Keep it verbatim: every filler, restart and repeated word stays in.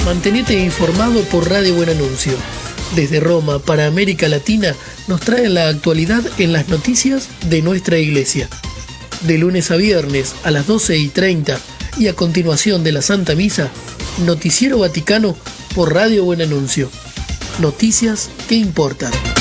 Mantenete informado por Radio Buen Anuncio. Desde Roma para América Latina nos traen la actualidad en las noticias de nuestra iglesia. De lunes a viernes a las doce y treinta y a continuación de la Santa Misa, Noticiero Vaticano por Radio Buen Anuncio. Noticias que importan.